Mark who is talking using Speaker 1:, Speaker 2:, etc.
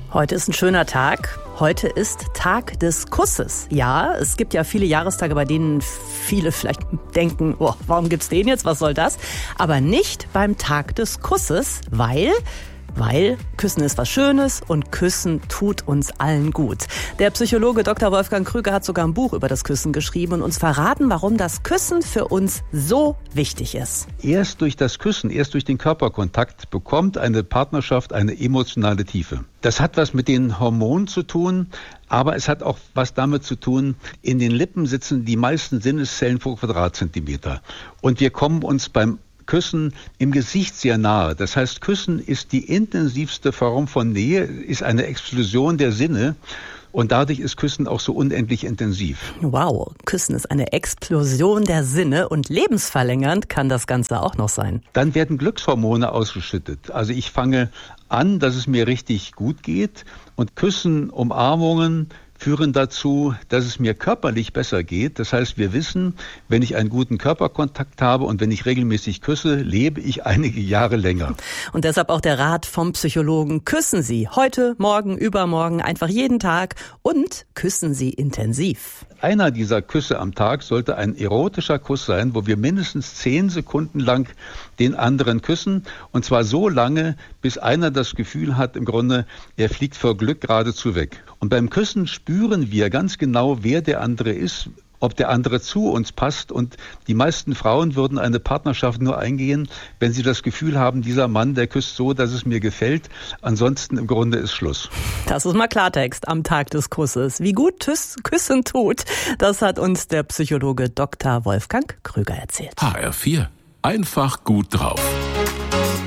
Speaker 1: Heute ist ein schöner Tag. Heute ist Tag des Kusses. Ja, es gibt ja viele Jahrestage, bei denen viele vielleicht denken, oh, warum gibt's den jetzt? Was soll das? Aber nicht beim Tag des Kusses, weil Küssen ist was Schönes und Küssen tut uns allen gut. Der Psychologe Dr. Wolfgang Krüger hat sogar ein Buch über das Küssen geschrieben und uns verraten, warum das Küssen für uns so wichtig ist.
Speaker 2: Erst durch das Küssen, erst durch den Körperkontakt bekommt eine Partnerschaft eine emotionale Tiefe. Das hat was mit den Hormonen zu tun, aber es hat auch was damit zu tun, in den Lippen sitzen die meisten Sinneszellen pro Quadratzentimeter. Und wir kommen uns beim Küssen im Gesicht sehr nahe. Das heißt, Küssen ist die intensivste Form von Nähe, ist eine Explosion der Sinne und dadurch ist Küssen auch so unendlich intensiv.
Speaker 1: Wow, Küssen ist eine Explosion der Sinne und lebensverlängernd kann das Ganze auch noch sein.
Speaker 2: Dann werden Glückshormone ausgeschüttet. Also ich fange an, dass es mir richtig gut geht und Küssen, Umarmungen führen dazu, dass es mir körperlich besser geht. Das heißt, wir wissen, wenn ich einen guten Körperkontakt habe und wenn ich regelmäßig küsse, lebe ich einige Jahre länger.
Speaker 1: Und deshalb auch der Rat vom Psychologen. Küssen Sie heute, morgen, übermorgen, einfach jeden Tag und küssen Sie intensiv.
Speaker 2: Einer dieser Küsse am Tag sollte ein erotischer Kuss sein, wo wir mindestens 10 Sekunden lang den anderen küssen. Und zwar so lange, bis einer das Gefühl hat, im Grunde, er fliegt vor Glück geradezu weg. Und beim Küssen spüren wir ganz genau, wer der andere ist, ob der andere zu uns passt. Und die meisten Frauen würden eine Partnerschaft nur eingehen, wenn sie das Gefühl haben, dieser Mann, der küsst so, dass es mir gefällt. Ansonsten im Grunde ist Schluss.
Speaker 1: Das ist mal Klartext am Tag des Kusses. Wie gut Küssen tut, das hat uns der Psychologe Dr. Wolfgang Krüger erzählt.
Speaker 3: HR4. Einfach gut drauf.